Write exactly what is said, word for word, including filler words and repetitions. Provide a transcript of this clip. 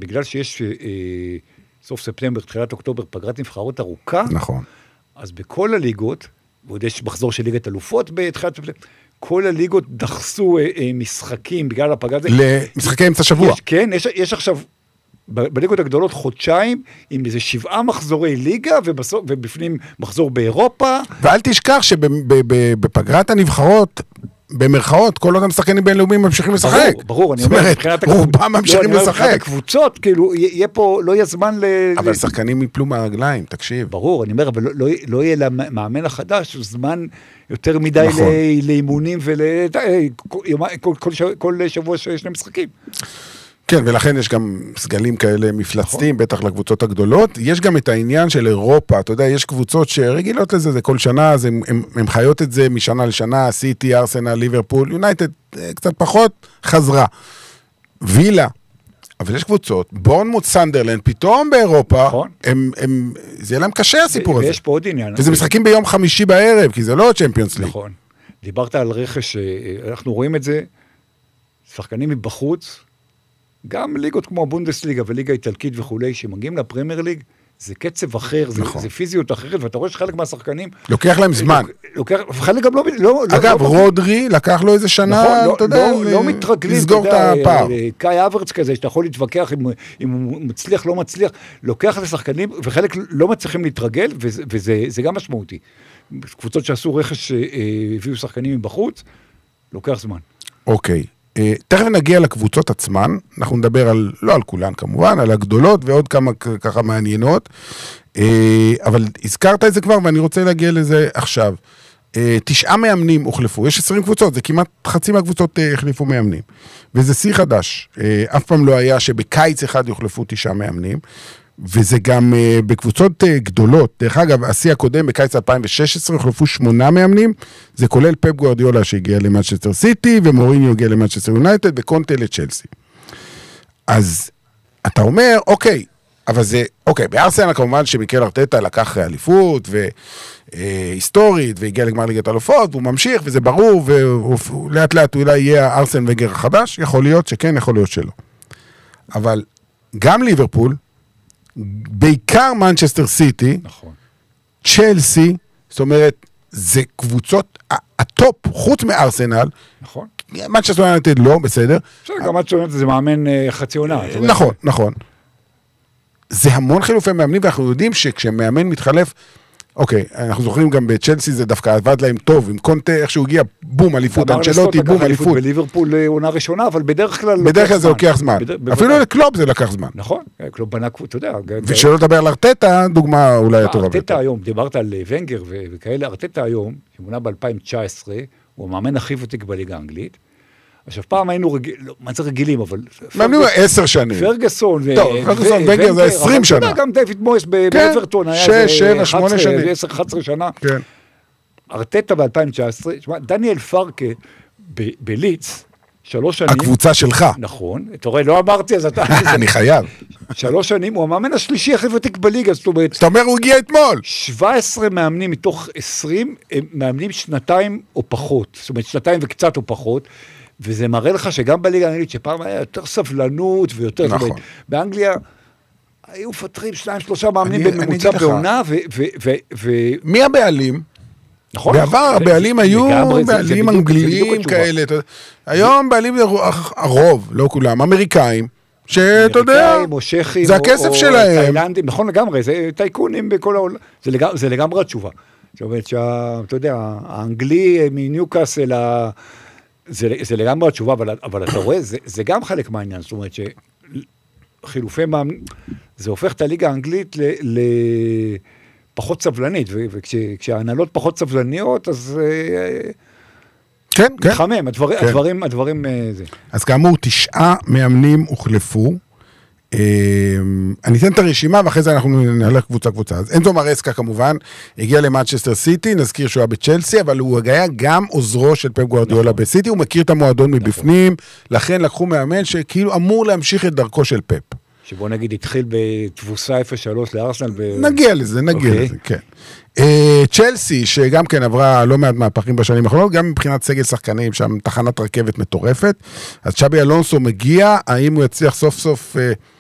בגלל שיש סוף ספטמבר, תחילת אוקטובר, פגרת נבחרות ארוכה, נכון. אז בכל הליגות, ועוד יש מחזור של ליגת אלופות בתחילת ספטמבר, כל הליגות דחסו משחקים בגלל הפגרה הזה. למשחקי אמצע שבוע. כן, יש עכשיו... בליגות הגדולות חודשיים, עם איזה שבעה מחזורי ליגה, ובסוף, ובפנים מחזור באירופה. ואל תשכח שבפגרת הנבחרות, במרכאות, כל אותם שחקנים בינלאומיים ממשיכים לשחק. ברור, ברור, אני אומר, רובם ממשיכים לשחק. מבחינת הקבוצות, כאילו, יהיה פה, לא יהיה זמן ל... אבל שחקנים יפלו מהרגליים, תקשיב. ברור, אני אומר, אבל לא יהיה למאמן החדש, זמן יותר מדי לאימונים, כל שבוע שיש להם משחקים. כן, ולכן יש גם סגלים כאלה מפלצתיים, בטח לקבוצות הגדולות. יש גם את העניין של אירופה, אתה יודע, יש קבוצות שרגילות לזה, זה כל שנה, אז הם, הם, הם חיות את זה משנה לשנה, סיטי, ארסנל, ליברפול, יונייטד, קצת פחות, חזרה. וילה, אבל יש קבוצות, בורנמוט, סנדרלנד, פתאום באירופה, נכון. הם, הם, זה יהיה להם קשה הסיפור הזה. ויש פה עוד עניין. וזה משחקים ביום חמישי בערב, כי זה לא צ'מפיונס ליג. נכון. דיברת על רכש, אנחנו רואים את זה, שחקנים מבחוץ, גם ליגות כמו הבונדסליגה וליגה איטלקית וכולי, שמגיעים לפרמייר ליג, זה קצב אחר, נכון. זה, זה פיזיות אחרת, ואתה רואה שחלק מהשחקנים... לוקח להם זמן. לוקח, חלק גם לא... לא אגב, לא, רודרי לא, לקח לו איזה שנה, נכון, לא, אתה יודע, לא, לא מתרגלים, לסגור את הפער. קאי אברץ כזה, שאתה יכול להתווכח אם, אם הוא מצליח, לא מצליח, לוקח את השחקנים, וחלק לא מצליחים להתרגל, וזה, וזה זה גם משמעותי. קבוצות שעשו רכש, הביאו שחקנים מבחוץ, לוקח זמן. אוקיי. תכף נגיע לקבוצות עצמן, אנחנו נדבר על, לא על כולן כמובן, על הגדולות ועוד כמה ככה מעניינות, אבל הזכרת את זה כבר ואני רוצה להגיע לזה עכשיו. תשעה מאמנים הוחלפו, יש עשרים קבוצות, זה כמעט חצי מהקבוצות החליפו מאמנים, וזה שיא חדש, אף פעם לא היה שבקיץ אחד יוחלפו תשעה מאמנים, וזה גם uh, בקבוצות uh, גדולות. דרך אגב, השיא הקודם בקיץ אלפיים ושש עשרה הוחלפו שמונה מאמנים, זה כולל פפ גוארדיולה שהגיע למנצ'סטר סיטי, ומוריניו הגיע למנצ'סטר יונייטד, וקונטה לצ'לסי. אז אתה אומר, אוקיי, אבל זה, אוקיי, בארסנל כמובן שמיקל ארטטה לקח אליפות, והיסטורית, והגיע לגמר ליגת האלופות, והוא ממשיך, וזה ברור, ולאט לאט אולי יהיה הארסן וגר החדש, יכול להיות שכן, יכול להיות שלא. אבל גם ליברפול, בעיקר מנצ'סטר סיטי, נכון. צ'לסי, זאת אומרת, זה קבוצות הטופ, חוץ מארסנל, נכון. מנצ'סטר יונייטד לא, בסדר. בסדר, גם מנצ'סטר יונייטד זה מאמן חצי עונה. נכון, נכון. זה המון חילופי מאמנים, ואנחנו יודעים שכשמאמן מתחלף, אוקיי, אנחנו זוכרים גם בצ'לסי זה דווקא עבד להם טוב, עם קונטה, איך שהוא הגיע, בום, אליפות, אנצ'לוטי, בום, אליפות. בליברפול עונה ראשונה, אבל בדרך כלל... בדרך כלל זה לוקח זמן. אפילו לקלופ זה לקח זמן. נכון, קלופ בנה, אתה יודע... ושלא לדבר על ארטטה, דוגמה אולי הטובה. ארטטה היום, דיברת על ונגר וכאלה, ארטטה היום, שמונה ב-אלפיים תשע עשרה, הוא המאמן הכי ותיק בליגה האנגלית. עכשיו, פעם היינו רגילים, מה זה רגילים, אבל... מאמנים עשר שנים. פרגסון ו... טוב, פרגסון, ונגר זה עשרים שנה. גם דיוויד מויס באברטון היה... שש, שבע, שמונה שנים. עשר אחת עשרה שנה. כן. ארטטה ב-אלפיים תשע עשרה, דניאל פרקה בליץ, שלוש שנים... הקבוצה שלך. נכון. אתה רואה, לא אמרתי, אז אתה... אני חייב. שלוש שנים, הוא המאמן השלישי הכי ותיק בליגה, זאת אומרת... זאת אומרת, הוא הגיע אתמול. שבע עשרה מאמנים מתוך עשרים, הם מאמנים שנתיים או פחות. זאת אומרת, שנתיים וקצת או פחות. וזה מראה לך שגם בליגה האנגלית, שפעם היה יותר סבלנות ויותר... נכון. באנגליה היו פתרים שניים, שלושה מאמנים בממוצע בעונה, ו... מי הבעלים? נכון. בעבר הבעלים היו בעלים אנגליים כאלה. היום בעלים הרוב, לא כולם, אמריקאים, שאתה יודע, זה הכסף שלהם. תאילנדים, נכון לגמרי, זה טייקונים בכל העולם. זה לגמרי התשובה. זאת אומרת שאתה יודע, האנגלי מניוקאסל, זה, זה לגמרי התשובה, אבל, אבל אתה רואה, זה, זה גם חלק מהעניין, זאת אומרת שחילופי מאמנים, זה הופך את הליגה האנגלית ל, לפחות סבלנית, וכשההנהלות פחות סבלניות, אז כן, כן. מתחמם, הדבר, כן. הדברים, הדברים זה. אז כאמור, תשעה מאמנים הוחלפו, אני אתן את הרשימה, ואחרי זה אנחנו נלך קבוצה קבוצה. אז אנזו מרסקה כמובן, הגיע למנצ'סטר סיטי, נזכיר שהוא היה בצ'לסי, אבל הוא היה גם עוזרו של פפ גוארדיולה בסיטי, הוא מכיר את המועדון מבפנים, לכן לקחו מאמן שכאילו אמור להמשיך את דרכו של פפ. שבוא נגיד התחיל בתבוסה אפס שלוש לארסנל. נגיע לזה, נגיע לזה, כן. צ'לסי, שגם כן עברה לא מעט מהפכים בשנים האחרונות, גם מבחינת סגל שחקנים, שם תחנת רכבת מטורפת, אז צ'אבי אלונסו מגיע, האם הוא יצליח סוף סוף